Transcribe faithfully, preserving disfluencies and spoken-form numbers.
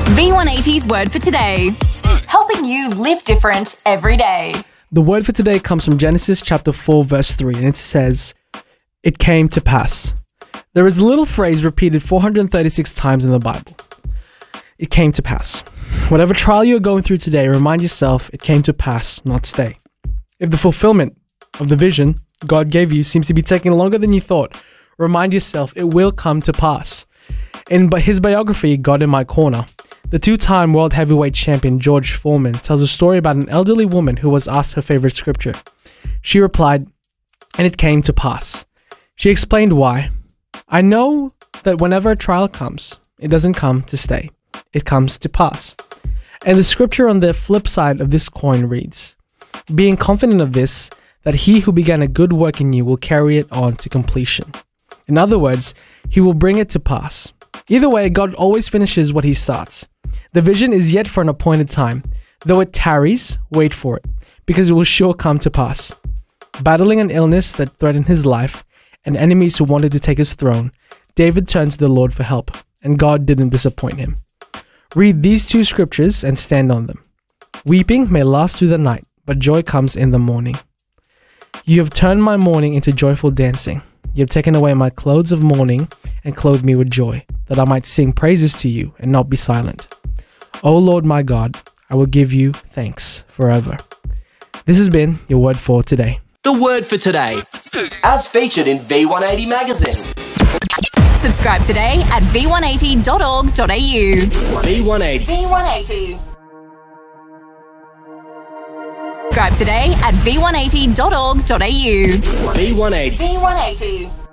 V one eighty's word for today. Helping you live different every day. The word for today comes from Genesis chapter four verse three, and it says, "It came to pass." There is a little phrase repeated four hundred thirty-six times in the Bible. It came to pass. Whatever trial you are going through today, remind yourself it came to pass, not stay. If the fulfillment of the vision God gave you seems to be taking longer than you thought, remind yourself it will come to pass. In his biography, God in My Corner, the two-time world heavyweight champion George Foreman tells a story about an elderly woman who was asked her favorite scripture. She replied, "And it came to pass." She explained why. "I know that whenever a trial comes, it doesn't come to stay. It comes to pass." And the scripture on the flip side of this coin reads, "Being confident of this, that he who began a good work in you will carry it on to completion." In other words, he will bring it to pass. Either way, God always finishes what he starts. The vision is yet for an appointed time. Though it tarries, wait for it, because it will sure come to pass. Battling an illness that threatened his life and enemies who wanted to take his throne, David turned to the Lord for help, and God didn't disappoint him. Read these two scriptures and stand on them. "Weeping may last through the night, but joy comes in the morning. You have turned my mourning into joyful dancing. You have taken away my clothes of mourning and clothed me with joy, that I might sing praises to you and not be silent. O Lord my God, I will give you thanks forever." This has been your word for today. The word for today, as featured in V one eighty magazine. Subscribe today at v one eighty dot org dot a u. V one eighty. V one eighty. Subscribe today at v one eighty dot org dot a u. V one eighty. V one eighty.